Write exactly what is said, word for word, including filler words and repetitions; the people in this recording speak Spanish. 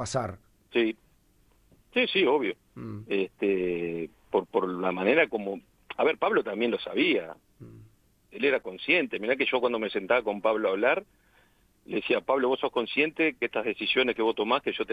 pasar. Sí, sí, sí, obvio. Mm, Este, por, por la manera como... A ver, Pablo también lo sabía, mm. él era consciente. Mirá que yo cuando me sentaba con Pablo a hablar, le decía, Pablo, vos sos consciente que estas decisiones que vos tomás, que yo te